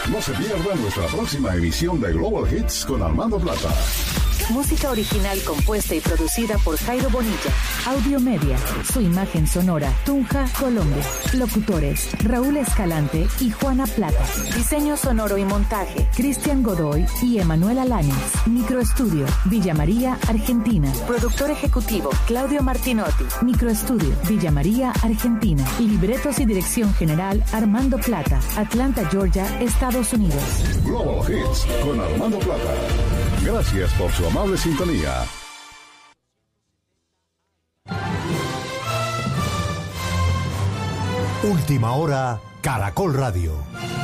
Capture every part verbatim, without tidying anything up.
No se pierda nuestra próxima emisión de Global Hits con Armando Plata. Música original compuesta y producida por Jairo Bonilla. Audio Media. Su imagen sonora. Tunja, Colombia. Locutores: Raúl Escalante y Juana Plata. Diseño sonoro y montaje: Cristian Godoy y Emanuela Láñez. Microestudio: Villa María, Argentina. Productor ejecutivo: Claudio Martinotti. Microestudio: Villa María, Argentina. Libretos y dirección general: Armando Plata. Atlanta, Georgia, Estados Unidos. Global Hits con Armando Plata. Gracias por su amable sintonía. Última hora, Caracol Radio.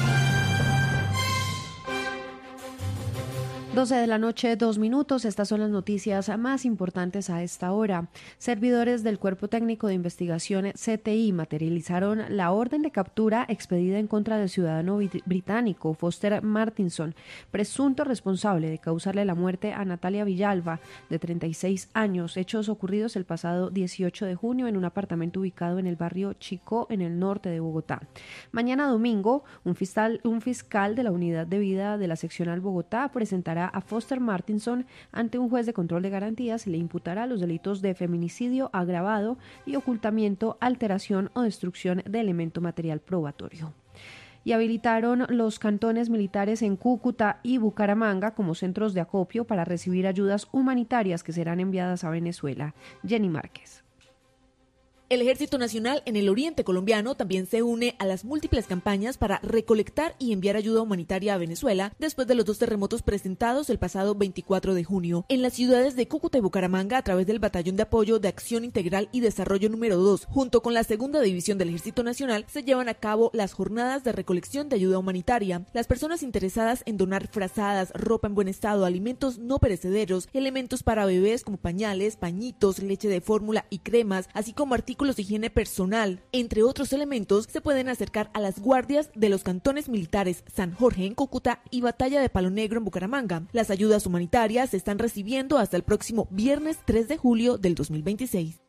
doce de la noche, dos minutos. Estas son las noticias más importantes a esta hora. Servidores del Cuerpo Técnico de Investigación C T I materializaron la orden de captura expedida en contra del ciudadano británico Foster Martinson, presunto responsable de causarle la muerte a Natalia Villalba, de treinta y seis años, hechos ocurridos el pasado dieciocho de junio en un apartamento ubicado en el barrio Chicó, en el norte de Bogotá. Mañana domingo, un fiscal, un fiscal de la Unidad de Vida de la Seccional Bogotá presentará a Foster Martinson ante un juez de control de garantías y le imputará los delitos de feminicidio agravado y ocultamiento, alteración o destrucción de elemento material probatorio. Y habilitaron los cantones militares en Cúcuta y Bucaramanga como centros de acopio para recibir ayudas humanitarias que serán enviadas a Venezuela. Jenny Márquez. El Ejército Nacional en el oriente colombiano también se une a las múltiples campañas para recolectar y enviar ayuda humanitaria a Venezuela después de los dos terremotos presentados el pasado veinticuatro de junio. En las ciudades de Cúcuta y Bucaramanga, a través del Batallón de Apoyo de Acción Integral y Desarrollo número dos, junto con la Segunda División del Ejército Nacional, se llevan a cabo las jornadas de recolección de ayuda humanitaria. Las personas interesadas en donar frazadas, ropa en buen estado, alimentos no perecederos, elementos para bebés como pañales, pañitos, leche de fórmula y cremas, así como artículos de higiene personal, entre otros elementos, se pueden acercar a las guardias de los cantones militares San Jorge en Cúcuta y Batalla de Palo Negro en Bucaramanga. Las ayudas humanitarias se están recibiendo hasta el próximo viernes tres de julio del dos mil veintiséis.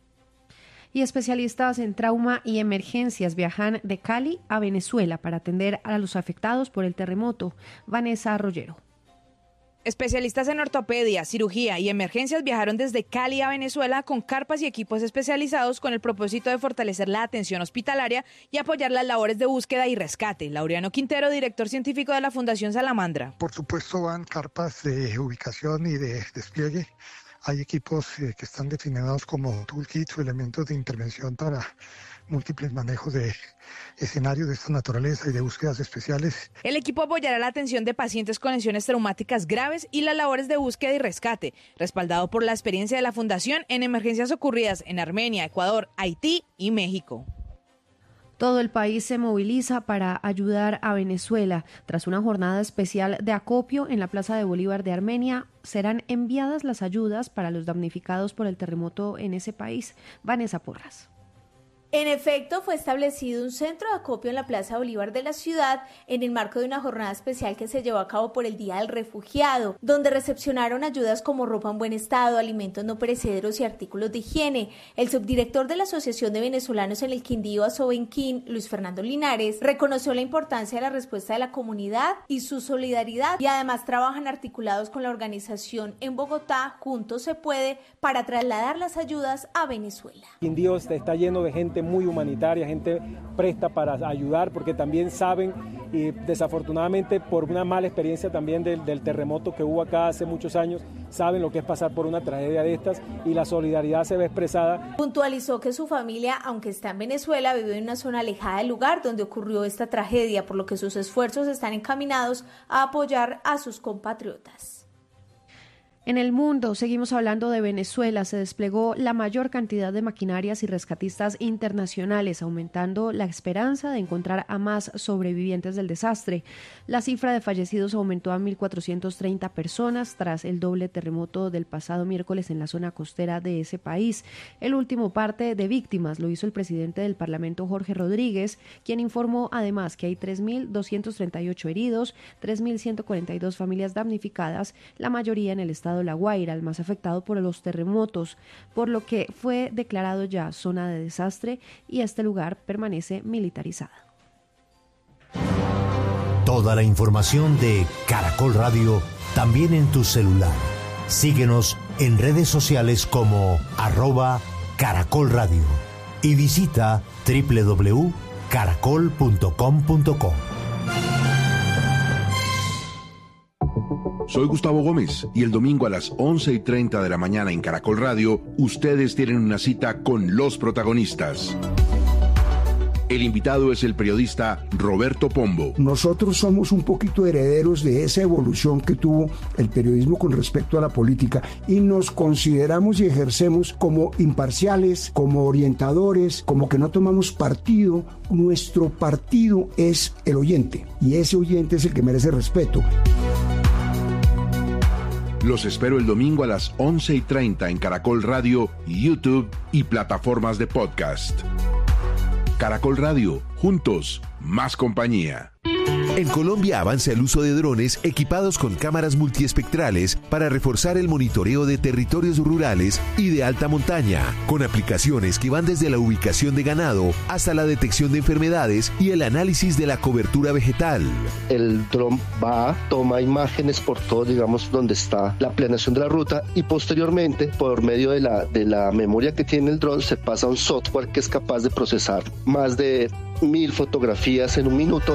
Y especialistas en trauma y emergencias viajan de Cali a Venezuela para atender a los afectados por el terremoto. Vanessa Arroyero. Especialistas en ortopedia, cirugía y emergencias viajaron desde Cali a Venezuela con carpas y equipos especializados con el propósito de fortalecer la atención hospitalaria y apoyar las labores de búsqueda y rescate. Laureano Quintero, director científico de la Fundación Salamandra. Por supuesto van carpas de ubicación y de despliegue. Hay equipos eh, que están definidos como toolkits o elementos de intervención para múltiples manejos de escenarios de esta naturaleza y de búsquedas especiales. El equipo apoyará la atención de pacientes con lesiones traumáticas graves y las labores de búsqueda y rescate, respaldado por la experiencia de la Fundación en emergencias ocurridas en Armenia, Ecuador, Haití y México. Todo el país se moviliza para ayudar a Venezuela. Tras una jornada especial de acopio en la Plaza de Bolívar de Armenia, serán enviadas las ayudas para los damnificados por el terremoto en ese país. Vanessa Porras. En efecto, fue establecido un centro de acopio en la Plaza Bolívar de la ciudad en el marco de una jornada especial que se llevó a cabo por el Día del Refugiado, donde recepcionaron ayudas como ropa en buen estado, alimentos no perecederos y artículos de higiene. El subdirector de la Asociación de Venezolanos en el Quindío, Asobenquín, Luis Fernando Linares, reconoció la importancia de la respuesta de la comunidad y su solidaridad, y además trabajan articulados con la organización en Bogotá, Juntos se puede, para trasladar las ayudas a Venezuela. Quindío está lleno de gente muy humanitaria, gente presta para ayudar, porque también saben, y desafortunadamente por una mala experiencia también del, del terremoto que hubo acá hace muchos años, saben lo que es pasar por una tragedia de estas, y la solidaridad se ve expresada. Puntualizó que su familia, aunque está en Venezuela, vive en una zona alejada del lugar donde ocurrió esta tragedia, por lo que sus esfuerzos están encaminados a apoyar a sus compatriotas. En el mundo, seguimos hablando de Venezuela, se desplegó la mayor cantidad de maquinarias y rescatistas internacionales, aumentando la esperanza de encontrar a más sobrevivientes del desastre. La cifra de fallecidos aumentó a mil cuatrocientas treinta personas tras el doble terremoto del pasado miércoles en la zona costera de ese país. El último parte de víctimas lo hizo el presidente del Parlamento, Jorge Rodríguez, quien informó además que hay tres mil doscientos treinta y ocho heridos, tres mil ciento cuarenta y dos familias damnificadas, la mayoría en el estado La Guaira, el más afectado por los terremotos, por lo que fue declarado ya zona de desastre y este lugar permanece militarizado. Toda la información de Caracol Radio también en tu celular. Síguenos en redes sociales como arroba Caracol Radio y visita doble u doble u doble u punto caracol punto com punto co. Soy Gustavo Gómez y el domingo a las once y treinta de la mañana en Caracol Radio, ustedes tienen una cita con los protagonistas. El invitado es el periodista Roberto Pombo. Nosotros somos un poquito herederos de esa evolución que tuvo el periodismo con respecto a la política y nos consideramos y ejercemos como imparciales, como orientadores, como que no tomamos partido. Nuestro partido es el oyente y ese oyente es el que merece respeto. Los espero el domingo a las once y treinta en Caracol Radio, YouTube y plataformas de podcast. Caracol Radio, juntos, más compañía. En Colombia avanza el uso de drones equipados con cámaras multiespectrales para reforzar el monitoreo de territorios rurales y de alta montaña, con aplicaciones que van desde la ubicación de ganado hasta la detección de enfermedades y el análisis de la cobertura vegetal. El dron va, toma imágenes por todo, digamos, donde está la planeación de la ruta y posteriormente, por medio de la, de la memoria que tiene el dron, se pasa a un software que es capaz de procesar más de mil fotografías en un minuto.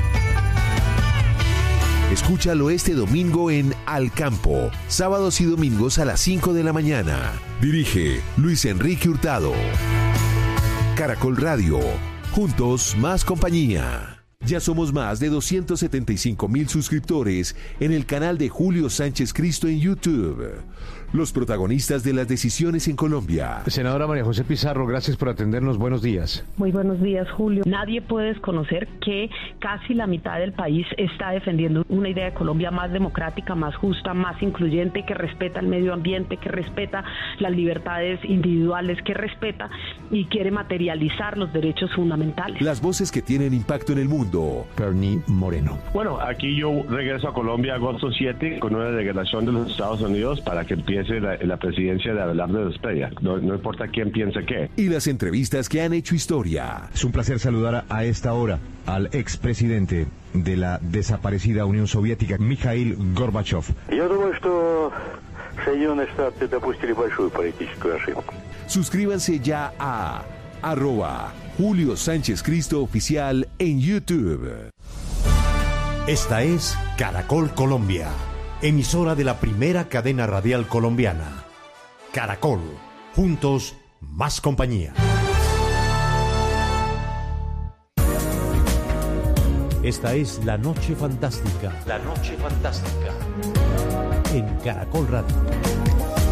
Escúchalo este domingo en Al Campo, sábados y domingos a las cinco de la mañana. Dirige Luis Enrique Hurtado. Caracol Radio, juntos más compañía. Ya somos más de doscientos setenta y cinco mil suscriptores en el canal de Julio Sánchez Cristo en YouTube. Los protagonistas de las decisiones en Colombia. Senadora María José Pizarro, gracias por atendernos. Buenos días. Muy buenos días, Julio. Nadie puede desconocer que casi la mitad del país está defendiendo una idea de Colombia más democrática, más justa, más incluyente, que respeta el medio ambiente, que respeta las libertades individuales, que respeta y quiere materializar los derechos fundamentales. Las voces que tienen impacto en el mundo. Bernie Moreno. Bueno, aquí yo regreso a Colombia agosto siete con una delegación de los Estados Unidos para que empiece La, la presidencia de Abelardo Despedia. No, no importa quién piense qué. Y las entrevistas que han hecho historia. Es un placer saludar a esta hora al expresidente de la desaparecida Unión Soviética, Mikhail Gorbachev. Я думаю, что Соединенные Штаты допустили большую политическую ошибку. Suscríbanse ya a arroba Julio Sánchez Cristo Oficial en YouTube. Esta es Caracol Colombia, emisora de la primera cadena radial colombiana. Caracol, juntos, más compañía. Esta es La Noche Fantástica. La Noche Fantástica. En Caracol Radio.